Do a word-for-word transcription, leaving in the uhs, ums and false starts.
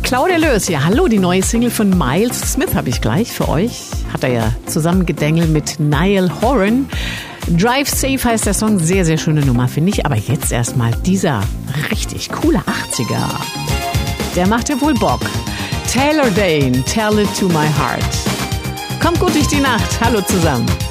Claudia Lös, ja hallo, die neue Single von Miles Smith habe ich gleich für euch. Hat er ja zusammen gedengelt mit Niall Horan. Drive Safe heißt der Song, sehr, sehr schöne Nummer, finde ich. Aber jetzt erstmal dieser richtig coole achtziger. Der macht ja wohl Bock. Taylor Dayne, Tell It To My Heart. Kommt gut durch die Nacht. Hallo zusammen.